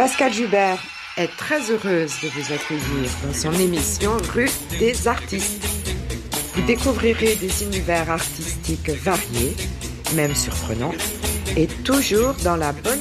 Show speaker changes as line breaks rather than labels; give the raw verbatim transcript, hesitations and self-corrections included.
Pascal Jubert est très heureuse de vous accueillir dans son émission Rue des artistes. Vous découvrirez des univers artistiques variés, même surprenants, et toujours dans la bonne